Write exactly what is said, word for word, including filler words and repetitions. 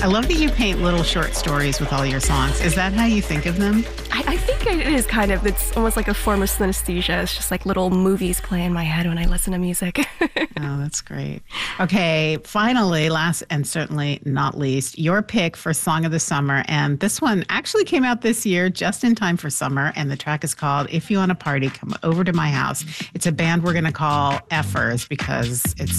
I love that you paint little short stories with all your songs. Is that how you think of them? I, I think it is kind of. It's almost like a form of synesthesia. It's just like little movies play in my head when I listen to music. Oh, that's great. Okay, finally, last and certainly not least, your pick for Song of the Summer. And this one actually came out this year, just in time for summer. And the track is called If You Want a Party, Come Over to My House. It's a band we're going to call Effers because it's